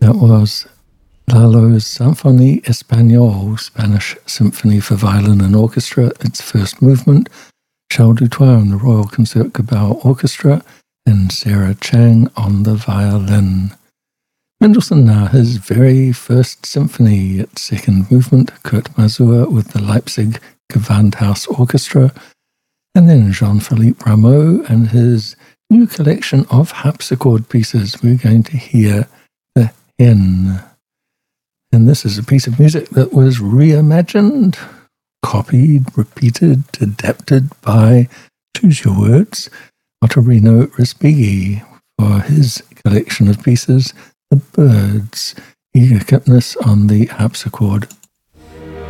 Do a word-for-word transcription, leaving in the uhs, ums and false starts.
That was Lalo's Sinfonie Espagnole, Spanish Symphony for Violin and Orchestra, its first movement, Charles Dutoit and the Royal Concertgebouw Orchestra, and Sarah Chang on the violin. Mendelssohn now his very first symphony, its second movement, Kurt Masur with the Leipzig Gewandhaus Orchestra, and then Jean-Philippe Rameau and his new collection of harpsichord pieces. We're going to hear The Hen. And this is a piece of music that was reimagined, copied, repeated, adapted by, choose your words, Ottorino Respighi for his collection of pieces, The Birds, Eager Kipnis on the harpsichord